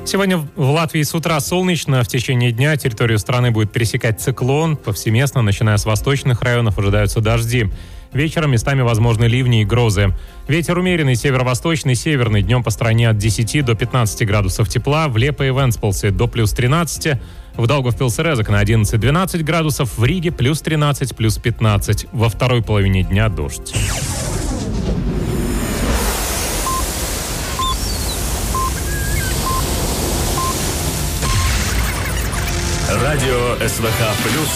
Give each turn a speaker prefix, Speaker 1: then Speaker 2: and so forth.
Speaker 1: Сегодня в Латвии с утра солнечно. В течение дня территорию страны будет пересекать циклон. Повсеместно, начиная с восточных районов, ожидаются дожди. Вечером местами возможны ливни и грозы. Ветер умеренный, северо-восточный, северный. Днем по стране от 10 до 15 градусов тепла. В Лепе и Вентспилсе до плюс 13. В Даугавпилсе-Резекне на 11-12 градусов. В Риге плюс 13, плюс 15. Во второй половине дня дождь.
Speaker 2: Радио СВХ Плюс